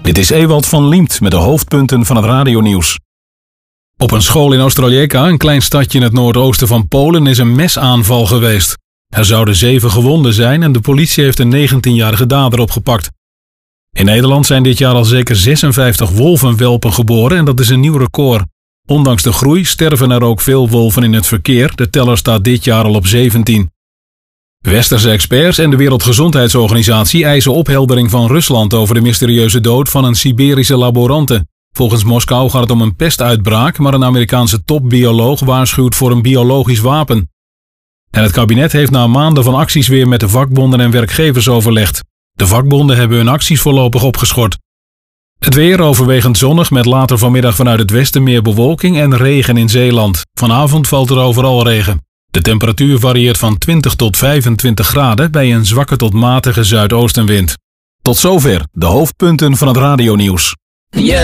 Dit is Ewald van Liemt met de hoofdpunten van het radionieuws. Op een school in Ostrołęka, een klein stadje in het noordoosten van Polen, is een mesaanval geweest. Er zouden 7 gewonden zijn en de politie heeft een 19-jarige dader opgepakt. In Nederland zijn dit jaar al zeker 56 wolvenwelpen geboren en dat is een nieuw record. Ondanks de groei sterven er ook veel wolven in het verkeer. De teller staat dit jaar al op 17. Westerse experts en de Wereldgezondheidsorganisatie eisen opheldering van Rusland over de mysterieuze dood van een Siberische laborante. Volgens Moskou gaat het om een pestuitbraak, maar een Amerikaanse topbioloog waarschuwt voor een biologisch wapen. En het kabinet heeft na maanden van acties weer met de vakbonden en werkgevers overlegd. De vakbonden hebben hun acties voorlopig opgeschort. Het weer overwegend zonnig met later vanmiddag vanuit het westen meer bewolking en regen in Zeeland. Vanavond valt er overal regen. De temperatuur varieert van 20 tot 25 graden bij een zwakke tot matige zuidoostenwind. Tot zover de hoofdpunten van het radionieuws.